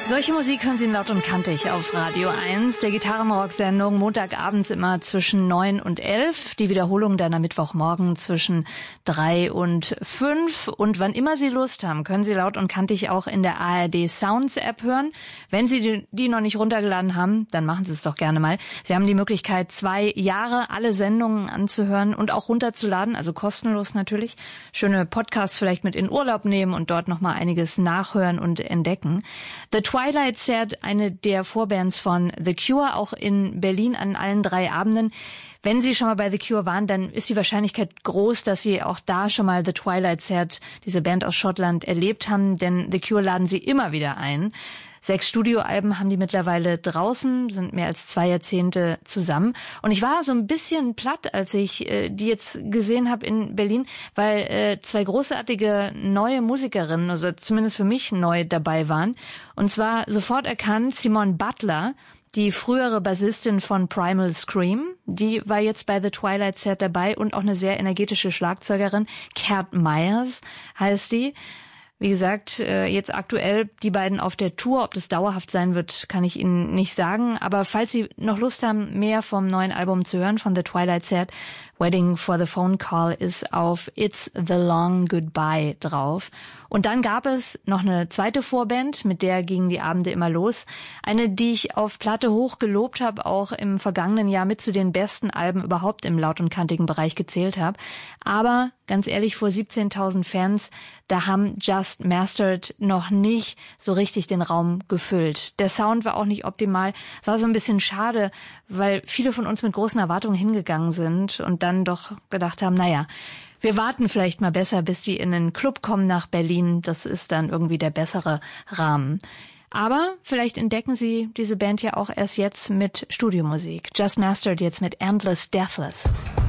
Solche Musik hören Sie in Laut und Kantig auf Radio 1, der Gitarrenrock-Sendung, Montagabends immer zwischen 9 und 11, die Wiederholung dann am Mittwochmorgen zwischen 3 und 5. Und wann immer Sie Lust haben, können Sie Laut und Kantig auch in der ARD Sounds App hören. Wenn Sie die noch nicht runtergeladen haben, dann machen Sie es doch gerne mal. Sie haben die Möglichkeit, 2 Jahre alle Sendungen anzuhören und auch runterzuladen, also kostenlos natürlich. Schöne Podcasts vielleicht mit in Urlaub nehmen und dort nochmal einiges nachhören und entdecken. The Twilight Set, eine der Vorbands von The Cure, auch in Berlin an allen 3 Abenden. Wenn Sie schon mal bei The Cure waren, dann ist die Wahrscheinlichkeit groß, dass Sie auch da schon mal The Twilight Set, diese Band aus Schottland, erlebt haben, denn The Cure laden Sie immer wieder ein. 6 Studioalben haben die mittlerweile draußen, sind mehr als 2 Jahrzehnte zusammen. Und ich war so ein bisschen platt, als ich die jetzt gesehen habe in Berlin, weil 2 großartige neue Musikerinnen, also zumindest für mich neu dabei waren. Und zwar sofort erkannt Simone Butler, die frühere Bassistin von Primal Scream, die war jetzt bei The Twilight Set dabei, und auch eine sehr energetische Schlagzeugerin, Cat Myers heißt die. Wie gesagt, jetzt aktuell die beiden auf der Tour. Ob das dauerhaft sein wird, kann ich Ihnen nicht sagen. Aber falls Sie noch Lust haben, mehr vom neuen Album zu hören von The Twilight Set, Waiting for the Phone Call ist auf It's the Long Goodbye drauf. Und dann gab es noch eine zweite Vorband, mit der gingen die Abende immer los. Eine, die ich auf Platte hoch gelobt habe, auch im vergangenen Jahr mit zu den besten Alben überhaupt im laut- und kantigen Bereich gezählt habe. Aber ganz ehrlich, vor 17.000 Fans, da haben Just Mastered noch nicht so richtig den Raum gefüllt. Der Sound war auch nicht optimal, war so ein bisschen schade, weil viele von uns mit großen Erwartungen hingegangen sind und dann doch gedacht haben, naja, wir warten vielleicht mal besser, bis die in einen Club kommen nach Berlin. Das ist dann irgendwie der bessere Rahmen. Aber vielleicht entdecken Sie diese Band ja auch erst jetzt mit Studiomusik. Just Mastered jetzt mit Endless Deathless.